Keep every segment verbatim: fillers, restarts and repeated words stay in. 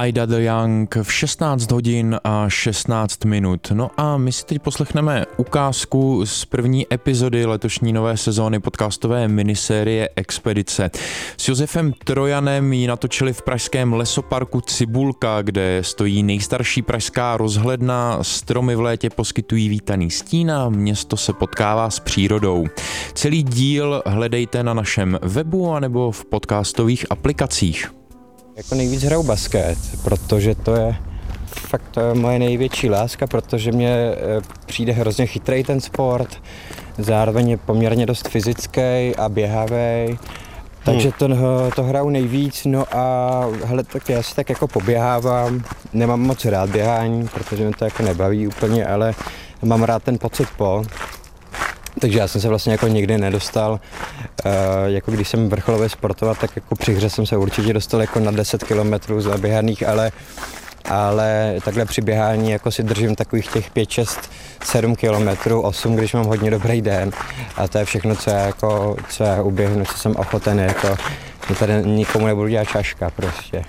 Ida the Young v šestnáct hodin a šestnáct minut. No a my si teď poslechneme ukázku z první epizody letošní nové sezóny podcastové minisérie Expedice. S Josefem Trojanem ji natočili v pražském lesoparku Cibulka, kde stojí nejstarší pražská rozhledna, stromy v létě poskytují vítaný stín a město se potkává s přírodou. Celý díl hledejte na našem webu anebo v podcastových aplikacích. Jako nejvíc hraju basket, protože to je fakt to je moje největší láska, protože mě přijde hrozně chytrý ten sport, zároveň je poměrně dost fyzický a běhavý, takže to, to hraju nejvíc, no a hele, tak já si tak jako poběhávám, nemám moc rád běhání, protože mě to jako nebaví úplně, ale mám rád ten pocit po. Takže já jsem se vlastně jako nikdy nedostal, uh, jako když jsem vrcholově sportoval, tak jako při hře jsem se určitě dostal jako na deset kilometrů zaběhaných, ale, ale takhle při běhání jako si držím takových těch pět, šest, sedm kilometrů, osm, když mám hodně dobrý den a to je všechno, co já jako, co já uběhnu, co jsem ochoten, jako tady nikomu nebudu dělat šaška prostě.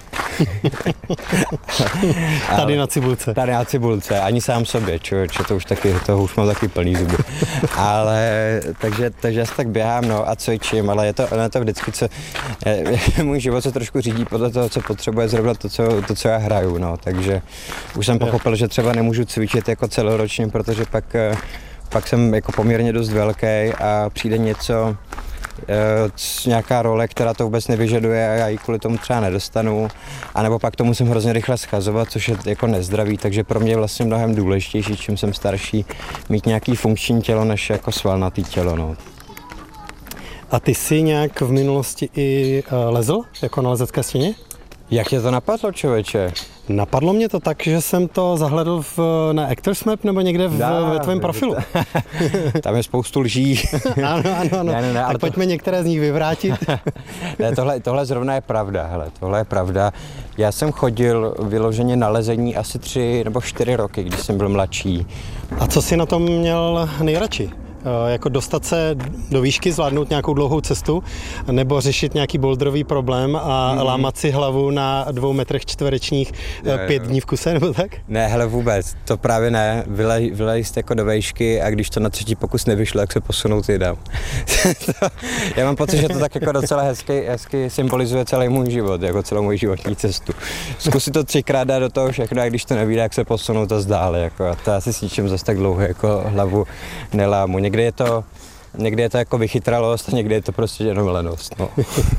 Tady na Cibulce. Tady na Cibulce, ani sám sobě, člověče, to už taky, toho už mám taky plný zuby. Ale, takže, takže já se tak běhám, no a cvičím, ale je to, je to vždycky, co, je, můj život se trošku řídí podle toho, co potřebuje zrovna to, co, to, co já hraju, no, takže už jsem pochopil, že třeba nemůžu cvičit jako celoročně, protože pak, pak jsem jako poměrně dost velký a přijde něco, nějaká role, která to vůbec nevyžaduje a já ji kvůli tomu třeba nedostanu, anebo pak to musím hrozně rychle schazovat, což je jako nezdravý, takže pro mě je vlastně mnohem důležitější, čím jsem starší, mít nějaký funkční tělo, než jako svalnatý tělo, no. A ty jsi nějak v minulosti i uh, lezl, jako na lezecké stěně? Jak tě to napadlo, člověče? Napadlo mě to tak, že jsem to zahledl v, na Actors Map nebo někde v, Dá, ve tvém profilu. Tam je spoustu lží. Ano, ano, ano. Ne, ne, ne, tak to... pojďme některé z nich vyvrátit. Ne, tohle, tohle zrovna je pravda, hele, tohle je pravda. Já jsem chodil vyloženě na lezení asi tři nebo čtyři roky, když jsem byl mladší. A co jsi na tom měl nejradši? Jako dostat se do výšky, zvládnout nějakou dlouhou cestu, nebo řešit nějaký boulderový problém a mm. lámat si hlavu na dvou metrech čtverečních je, pět dní v kuse, nebo tak? Ne, hele vůbec, to právě ne. Vylej, vylejst jako do výšky a když to na třetí pokus nevyšlo, jak se posunout jdám. Já mám pocit, že to tak jako docela hezky, hezky symbolizuje celý můj život, jako celou moji životní cestu. Zkusit to třikrát dát do toho všechno a když to nevíde, jak se posunout a zdále. Jako, a to asi s ničím zase tak dlouho jako hlavu nelámu. Někdy je to, někdy je to jako vychytralost a někdy je to prostě jenom lenost. No.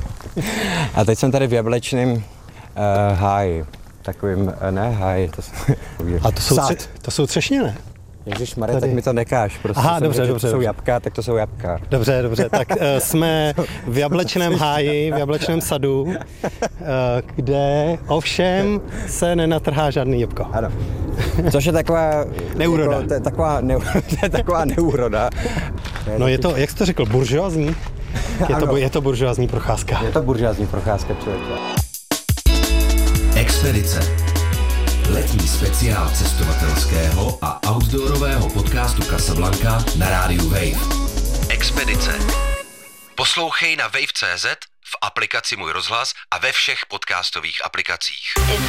A teď jsem tady v jablečném uh, háji. Takovým, uh, ne háji. To jsou, a to jsou, tře- to jsou třešně, ne? Ježišmarja, tak mi to nekáž. Prostě Aha, dobře, řekl, dobře. To jsou dobře. jabka, tak to jsou jabka. Dobře, dobře. Tak uh, jsme v jablečném háji, v jablečném sadu, uh, kde ovšem se nenatrhá žádný jabko. Ano. Což je taková neúroda. Jako, to je taková, ne, to je taková neúroda. Je no je to, jak jsi to řekl, buržoazní? Je to, je to buržoazní procházka. Je to buržoazní procházka, člověče. Expedice. Letní speciál cestovatelského a outdoorového podcastu Casablanca na rádiu Wave. Expedice. Poslouchej na wave tečka cé zet, v aplikaci Můj rozhlas a ve všech podcastových aplikacích.